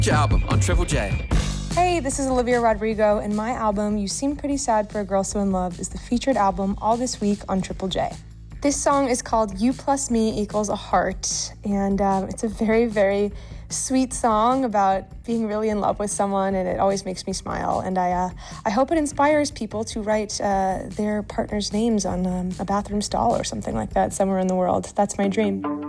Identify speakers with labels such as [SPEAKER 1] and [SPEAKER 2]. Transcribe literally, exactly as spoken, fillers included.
[SPEAKER 1] Album on Triple J.
[SPEAKER 2] Hey, this is Olivia Rodrigo, and my album, You Seem Pretty Sad for a Girl So In Love, is the featured album all this week on Triple J. This song is called You Plus Me Equals a Heart, and um, it's a very, very sweet song about being really in love with someone, and it always makes me smile. And I uh, I hope it inspires people to write uh, their partner's names on um, a bathroom stall or something like that somewhere in the world. That's my dream.